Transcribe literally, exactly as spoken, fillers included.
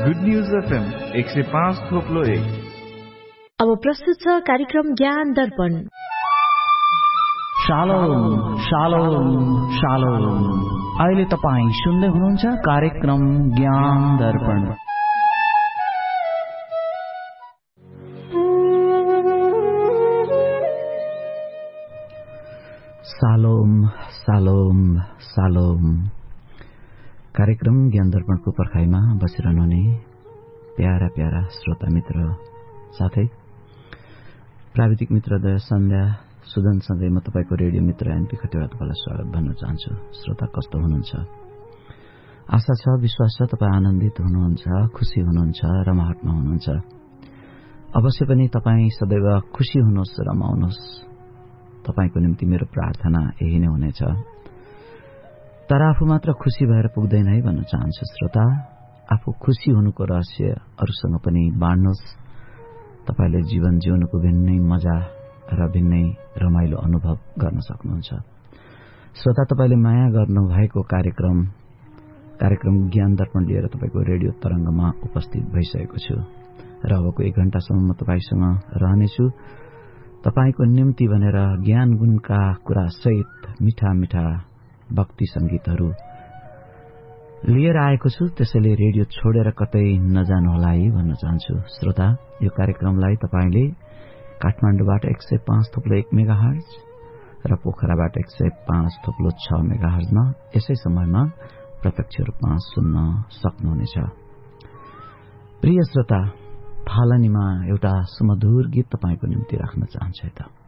Good news FM एक सय पाँच थोप्लो एक। अब प्रस्तुत छ कार्यक्रम ज्ञान दर्पण। Shalom shalom shalom. अहिले तपाईँ सुन्दै हुनुहुन्छ कार्यक्रम ज्ञान दर्पण। सालोम सालोम सालोम। कार्यक्रम ज्ञान दर्पणको पर्खाइमा बसिरहनुहुने प्यारा प्यारा श्रोता मित्र साथै प्राविधिक मित्र दया सन्ध्या सुदनसँगै म तपाईँको रेडियो मित्र एनपी खतिवडा तपाईँलाई स्वागत भन्न चाहन्छु। श्रोता कस्तो हुनुहुन्छ? आशा छ, विश्वास छ तपाईँ आनन्दित हुनुहुन्छ, खुशी हुनुहुन्छ, रमाहटमा हुनुहुन्छ। अवश्य पनि तपाईँ सदैव खुशी हुनुहोस्, रमाउनुहोस्। तपाईको निम्ति मेरो प्रार्थना यही नै हुनेछ। तर आफू मात्र खुशी भएर पुग्दैन है भन्न चाहन्छु श्रोता। आफू खुशी हुनुको रहस्य अरूसँग पनि बाँड्नुहोस्। तपाईले जीवन जिउनुको भिन्नै मजा र भिन्नै रमाइलो अनुभव गर्न सक्नुहुन्छ। श्रोता, तपाईले माया गर्नुभएको कार्यक्रम कार्यक्रम ज्ञान दर्पण लिएर तपाईको रेडियो तरंगमा उपस्थित भइसकेको छु र अबको एक घण्टासम्म म तपाईसँग रहनेछु। तपाईको निम्ति भनेर ज्ञान गुणका कुरा सहित मिठा मिठा भक्ति संगीतहरू लिएर आएको छु। त्यसैले रेडियो छोडेर कतै नजानुहोला है भन्न चाहन्छु श्रोता। यो कार्यक्रमलाई तपाईले काठमाडौँबाट एक सय पाँच थोप्लो एक मेगा हर्ज र पोखराबाट एक सय पाँच थोप्लो छ मेगा हर्जमा यसै समयमा प्रत्यक्ष रूपमा सुन्न सक्नुहुनेछ। प्रिय श्रोता, थालनीमा एउटा सुमधुर गीत तपाईको निम्ति राख्न चाहन्छु। त